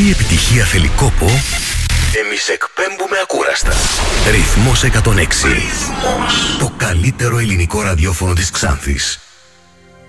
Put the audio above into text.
Όση επιτυχία θέλει κόπο, εμείς εκπέμπουμε ακούραστα. Ρυθμός 106. Ρυθμός. Το καλύτερο ελληνικό ραδιόφωνο της Ξάνθης.